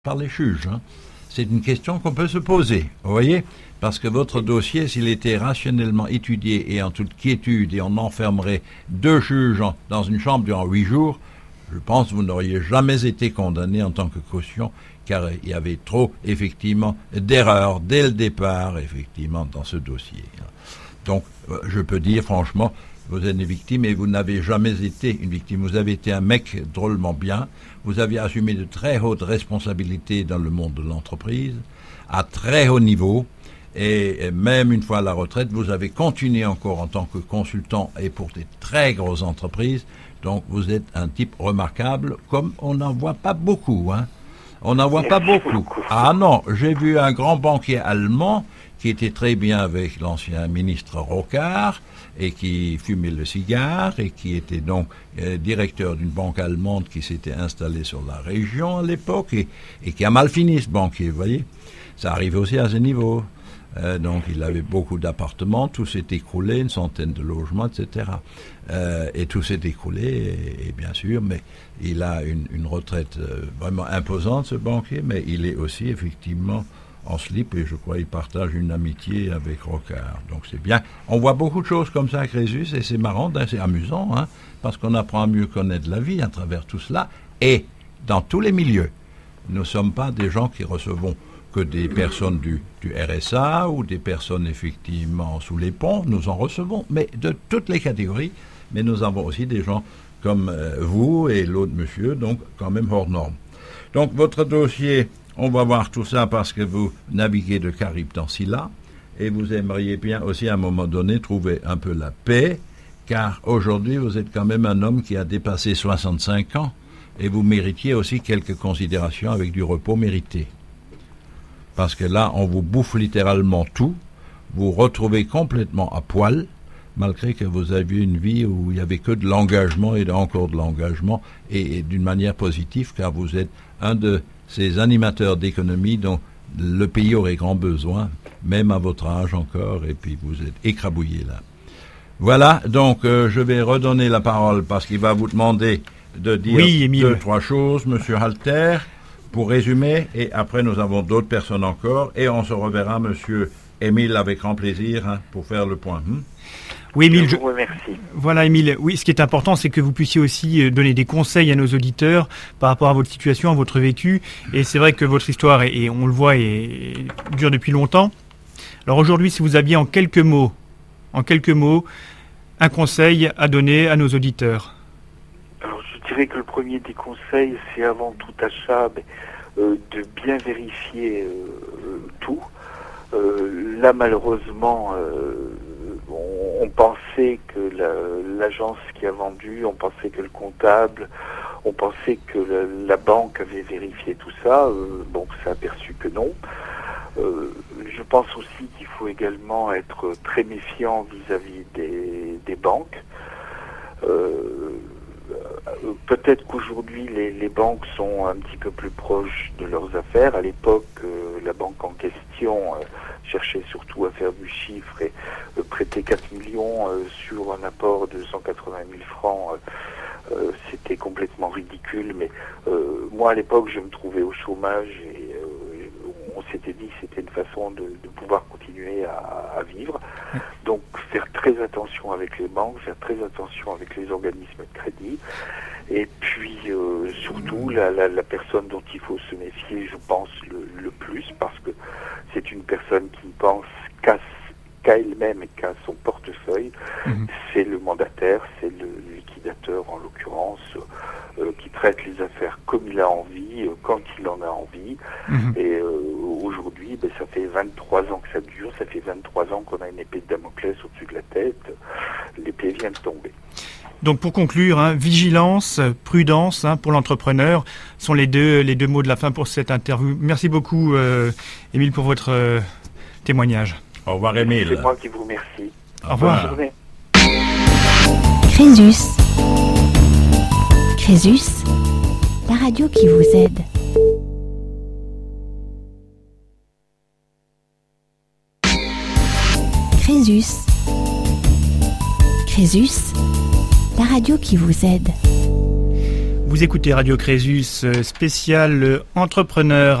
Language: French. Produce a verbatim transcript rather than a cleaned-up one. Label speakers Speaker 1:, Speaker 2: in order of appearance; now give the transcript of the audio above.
Speaker 1: par les juges. Hein. C'est une question qu'on peut se poser, vous voyez, parce que votre dossier, s'il était rationnellement étudié et en toute quiétude, et on enfermerait deux juges en, dans une chambre durant huit jours, je pense que vous n'auriez jamais été condamné en tant que caution, car il y avait trop, effectivement, d'erreurs dès le départ, effectivement, dans ce dossier. Donc, je peux dire, franchement, vous êtes une victime et vous n'avez jamais été une victime. Vous avez été un mec drôlement bien. Vous avez assumé de très hautes responsabilités dans le monde de l'entreprise, à très haut niveau. Et même une fois à la retraite, vous avez continué encore en tant que consultant et pour des très grosses entreprises. Donc vous êtes un type remarquable, comme on n'en voit pas beaucoup. Hein. On n'en voit pas beaucoup. Ah non, j'ai vu un grand banquier allemand qui était très bien avec l'ancien ministre Rocard et qui fumait le cigare et qui était donc euh, directeur d'une banque allemande qui s'était installée sur la région à l'époque et, et qui a mal fini ce banquier, vous voyez. Ça arrive aussi à ce niveau. Euh, donc il avait beaucoup d'appartements, tout s'est écroulé, une centaine de logements, et cetera. Euh, et tout s'est écroulé, et, et bien sûr, mais il a une, une retraite euh, vraiment imposante, ce banquier, mais il est aussi effectivement en slip, et je crois qu'il partage une amitié avec Rocard. Donc c'est bien. On voit beaucoup de choses comme ça à Crésus, et c'est marrant, c'est amusant, hein, parce qu'on apprend à mieux connaître la vie à travers tout cela, et dans tous les milieux. Nous ne sommes pas des gens qui recevons que des personnes du, du R S A ou des personnes effectivement sous les ponts, nous en recevons, mais de toutes les catégories, mais nous avons aussi des gens comme euh, vous et l'autre monsieur, donc quand même hors norme. Donc votre dossier, on va voir tout ça parce que vous naviguez de Caribe dans Scylla, et vous aimeriez bien aussi à un moment donné trouver un peu la paix, car aujourd'hui vous êtes quand même un homme qui a dépassé soixante-cinq ans, et vous méritiez aussi quelques considérations avec du repos mérité. Parce que là, on vous bouffe littéralement tout, vous retrouvez complètement à poil, malgré que vous aviez une vie où il n'y avait que de l'engagement et encore de l'engagement, et, et d'une manière positive, car vous êtes un de ces animateurs d'économie dont le pays aurait grand besoin, même à votre âge encore, et puis vous êtes écrabouillé là. Voilà, donc euh, je vais redonner la parole, parce qu'il va vous demander de dire
Speaker 2: oui,
Speaker 1: deux, trois choses, Monsieur Halter, pour résumer, et après nous avons d'autres personnes encore, et on se reverra, Monsieur Émile, avec grand plaisir, hein, pour faire le point. Hmm?
Speaker 2: Oui, Émile,
Speaker 3: je vous remercie.
Speaker 2: Voilà, Émile. Oui, ce qui est important, c'est que vous puissiez aussi donner des conseils à nos auditeurs par rapport à votre situation, à votre vécu. Et c'est vrai que votre histoire, est, et on le voit, est, dure depuis longtemps. Alors aujourd'hui, si vous aviez en quelques mots, en quelques mots, un conseil à donner à nos auditeurs.
Speaker 3: Alors, je dirais que le premier des conseils, c'est avant tout achat euh, de bien vérifier euh, tout. Euh, là, malheureusement, euh, on, on pensait que la, l'agence qui a vendu, on pensait que le comptable, on pensait que la, la banque avait vérifié tout ça. Euh, bon, ça a aperçu que non. Euh, je pense aussi qu'il faut également être très méfiant vis-à-vis des, des banques. Euh, Peut-être qu'aujourd'hui les, les banques sont un petit peu plus proches de leurs affaires. À l'époque, euh, la banque en question euh, cherchait surtout à faire du chiffre et euh, prêter quatre millions euh, sur un apport de cent quatre-vingt mille francs. Euh, euh, c'était complètement ridicule, mais euh, moi à l'époque je me trouvais au chômage et euh, on s'était dit que c'était une façon de, de pouvoir continuer à, à vivre. Donc faire très attention avec les banques, faire très attention avec les organismes de crédit. Et puis euh, surtout la, la, la personne dont il faut se méfier, je pense, le, le plus, parce que c'est une personne qui pense qu'à, qu'à elle-même et qu'à son portefeuille. Mmh. C'est le mandataire, c'est le liquidateur en l'occurrence, euh, qui traite les affaires comme il a envie, euh, quand il en a envie. Mmh. Et euh, aujourd'hui, ben, ça fait vingt-trois ans que ça dure, ça fait vingt-trois ans qu'on a une épée de Damoclès au-dessus de la tête. L'épée vient de tomber.
Speaker 2: Donc pour conclure, hein, vigilance, prudence hein, pour l'entrepreneur sont les deux, les deux mots de la fin pour cette interview. Merci beaucoup, euh, Émile, pour votre euh, témoignage.
Speaker 1: Au revoir, Émile.
Speaker 3: C'est moi qui vous remercie.
Speaker 2: Au revoir.
Speaker 3: Bonne journée.
Speaker 4: Crésus. Crésus, la radio qui vous aide. Crésus. Crésus, la radio qui vous aide.
Speaker 2: Vous écoutez Radio Crésus, spécial entrepreneur